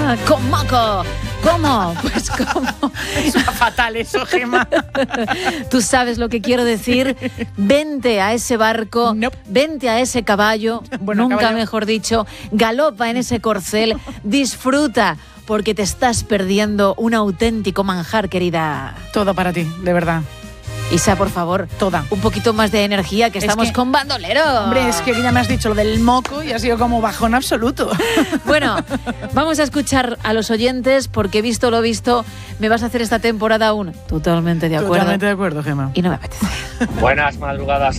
Con moco. ¿Cómo? Pues ¿cómo? Es fatal eso, Gemma. Tú sabes lo que quiero decir. Vente a ese barco, Nope. vente a ese caballo, Bueno, nunca caballo. mejor dicho, galopa en ese corcel, disfruta, porque te estás perdiendo un auténtico manjar, querida. Todo para ti, de verdad. Isa, por favor, Toda. un poquito más de energía, que Es estamos que- con bandolero. Hombre, es que ya me has dicho lo del moco y ha sido como bajón absoluto. Bueno, vamos a escuchar a los oyentes, porque visto lo visto, me vas a hacer esta temporada totalmente de acuerdo. Totalmente de acuerdo, Gemma. Y no me apetece. Buenas madrugadas